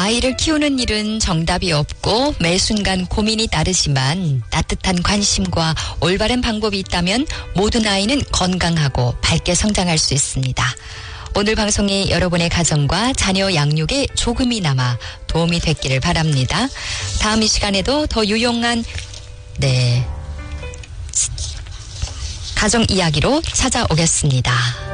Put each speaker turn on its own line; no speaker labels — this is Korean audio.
아이를 키우는 일은 정답이 없고 매 순간 고민이 따르지만 따뜻한 관심과 올바른 방법이 있다면 모든 아이는 건강하고 밝게 성장할 수 있습니다. 오늘 방송이 여러분의 가정과 자녀 양육에 조금이나마 도움이 됐기를 바랍니다. 다음 이 시간에도 더 유용한 가정 이야기로 찾아오겠습니다.